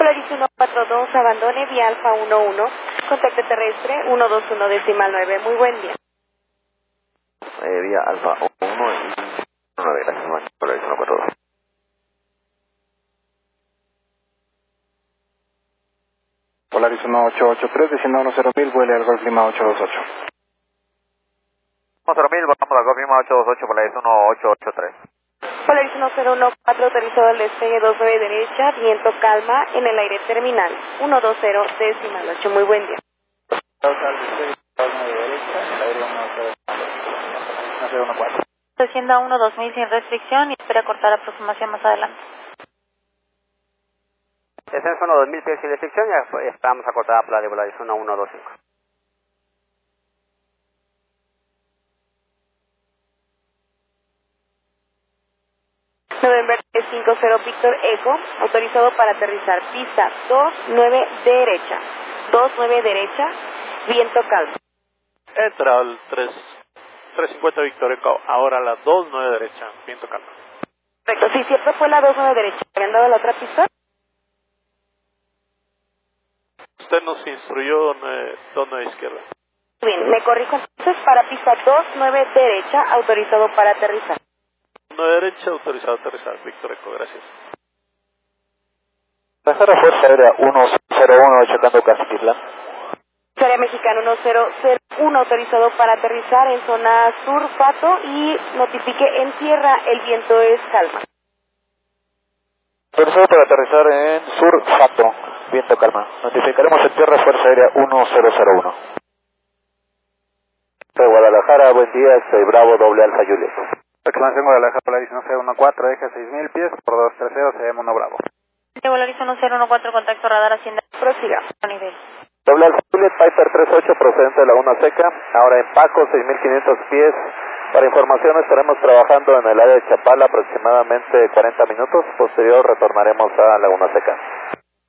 Polaris 142, abandone vía Alfa 11, contacto terrestre 121 decimal 9, muy buen día. Vía Alfa 1 y 9, gracias, Polaris 142. Polaris 1883, diciendo 10.000, vuele al Golf Lima 828. 10.000, vamos al Golf Lima 828, Polaris 1883. Polaris 1014, autorizado el despegue 29 derecha, viento calma en el aire terminal, 120 decimal 8, muy buen día. Descienda 1-2000 sin restricción y espera cortar aproximación más adelante. Descenso 1-2000 pies sin restricción y esperamos a cortar a de Polaris 1125. November 50 Víctor Eco, autorizado para aterrizar, pista 29 derecha, 29 derecha, viento calma. Entra al 350 Víctor Eco, ahora la 29 derecha, viento calma. Perfecto, sí, siempre fue la 29 derecha, ¿habían dado la otra pista? Usted nos instruyó dónde izquierda. Bien, me corrijo entonces para pista 29 derecha, autorizado para aterrizar. 9 derecha, autorizado a aterrizar, Víctor Eco, gracias. Pasajero Fuerza Aérea 101, checando Castitlán. Área Mexicana 1001, autorizado para aterrizar en zona sur, Pato, y notifique en tierra, el viento es calma. Autorizado para aterrizar en sur, Fato, viento calma. Notificaremos en tierra Fuerza Aérea 1001. De Guadalajara, buen día, soy Bravo, doble Alfa Juliet. Expansión Guadalajara, Polaris 1014, eje 6.000 pies, por 230, se llama 1 Bravo. De Polaris 1014, contacto radar Hacienda. Prosiga. A nivel. Doble Alfa Juliet, Piper 38, procedente de Laguna Seca, ahora en Paco, 6.500 pies. Para información estaremos trabajando en el área de Chapala aproximadamente 40 minutos, posterior retornaremos a Laguna Seca.